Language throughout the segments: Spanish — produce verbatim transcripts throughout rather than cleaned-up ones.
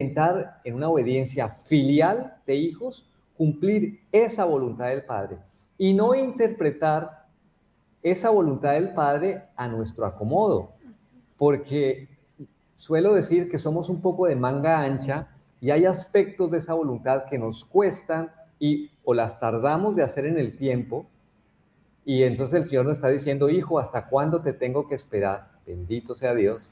intentar en una obediencia filial de hijos cumplir esa voluntad del Padre y no interpretar esa voluntad del Padre a nuestro acomodo, porque suelo decir que somos un poco de manga ancha y hay aspectos de esa voluntad que nos cuestan y o las tardamos de hacer en el tiempo, y entonces el Señor nos está diciendo: hijo, ¿hasta cuándo te tengo que esperar? Bendito sea Dios.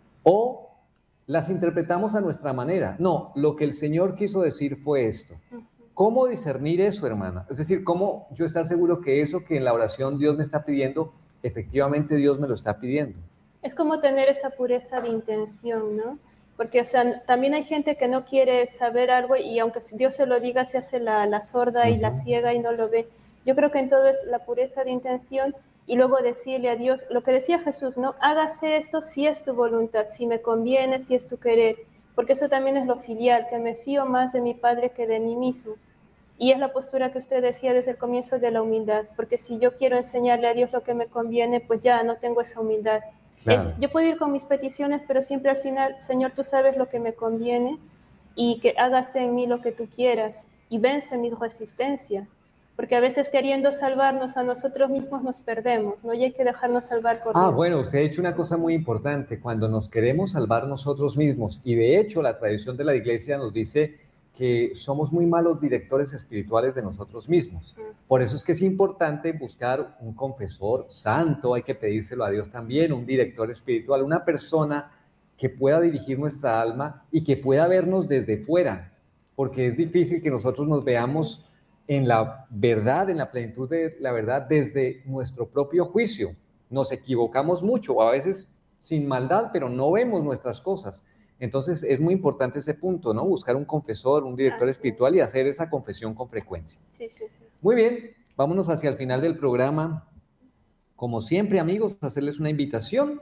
O las interpretamos a nuestra manera. No, lo que el Señor quiso decir fue esto. ¿Cómo discernir eso, hermana? Es decir, ¿cómo yo estar seguro que eso que en la oración Dios me está pidiendo, efectivamente Dios me lo está pidiendo? Es como tener esa pureza de intención, ¿no? Porque, o sea, también hay gente que no quiere saber algo y aunque Dios se lo diga, se hace la, la sorda y uh-huh. la ciega y no lo ve. Yo creo que en todo es la pureza de intención y luego decirle a Dios, lo que decía Jesús, ¿no? Hágase esto si es tu voluntad, si me conviene, si es tu querer. Porque eso también es lo filial, que me fío más de mi Padre que de mí mismo. Y es la postura que usted decía desde el comienzo de la humildad, porque si yo quiero enseñarle a Dios lo que me conviene, pues ya no tengo esa humildad. Claro. Es, yo puedo ir con mis peticiones, pero siempre al final, Señor, tú sabes lo que me conviene y que hágase en mí lo que tú quieras y vence mis resistencias, porque a veces queriendo salvarnos a nosotros mismos nos perdemos, ¿no? Y hay que dejarnos salvar por Ah, Dios. Bueno, usted ha dicho una cosa muy importante, cuando nos queremos salvar nosotros mismos, y de hecho la tradición de la iglesia nos dice que somos muy malos directores espirituales de nosotros mismos. Por eso es que es importante buscar un confesor santo, hay que pedírselo a Dios también, un director espiritual, una persona que pueda dirigir nuestra alma y que pueda vernos desde fuera, porque es difícil que nosotros nos veamos en la verdad, en la plenitud de la verdad, desde nuestro propio juicio. Nos equivocamos mucho, a veces sin maldad, pero no vemos nuestras cosas. Entonces es muy importante ese punto, ¿no? Buscar un confesor, un director Así espiritual es. Y hacer esa confesión con frecuencia. Sí, sí, sí. Muy bien, vámonos hacia el final del programa. Como siempre, amigos, hacerles una invitación.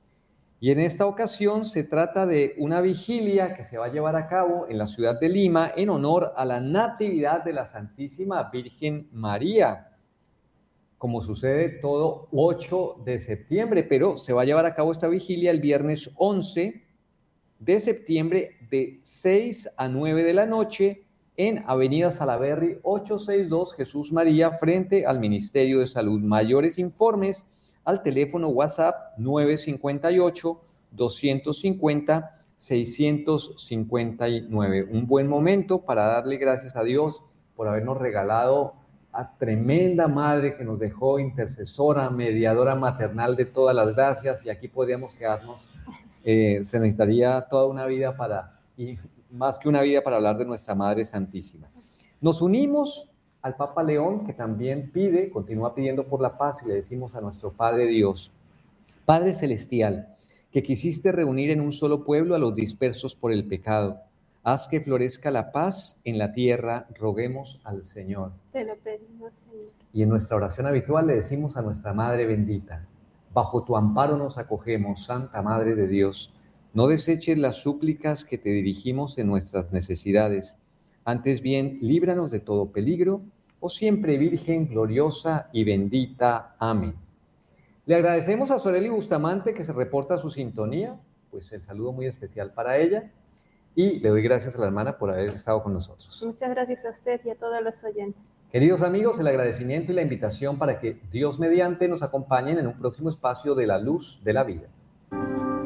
Y en esta ocasión se trata de una vigilia que se va a llevar a cabo en la ciudad de Lima en honor a la Natividad de la Santísima Virgen María, como sucede todo ocho de septiembre, pero se va a llevar a cabo esta vigilia el viernes once de septiembre de seis a nueve de la noche en Avenida Salaberry ochocientos sesenta y dos Jesús María, frente al Ministerio de Salud. Mayores informes al teléfono WhatsApp nueve cinco ocho, dos cinco cero, seis cinco nueve. Un buen momento para darle gracias a Dios por habernos regalado a tremenda madre que nos dejó, intercesora, mediadora maternal de todas las gracias, y aquí podríamos quedarnos. Eh, se necesitaría toda una vida para, y más que una vida, para hablar de nuestra Madre Santísima. Nos unimos al Papa León, que también pide, continúa pidiendo por la paz, y le decimos a nuestro Padre Dios: Padre Celestial, que quisiste reunir en un solo pueblo a los dispersos por el pecado, haz que florezca la paz en la tierra, roguemos al Señor. Te lo pedimos, Señor. Y en nuestra oración habitual le decimos a nuestra Madre bendita: bajo tu amparo nos acogemos, Santa Madre de Dios. No deseches las súplicas que te dirigimos en nuestras necesidades. Antes bien, líbranos de todo peligro, oh siempre Virgen gloriosa y bendita. Amén. Le agradecemos a Soreli Bustamante, que se reporta su sintonía, pues el saludo muy especial para ella, y le doy gracias a la hermana por haber estado con nosotros. Muchas gracias a usted y a todos los oyentes. Queridos amigos, el agradecimiento y la invitación para que Dios mediante nos acompañen en un próximo espacio de la luz de la vida.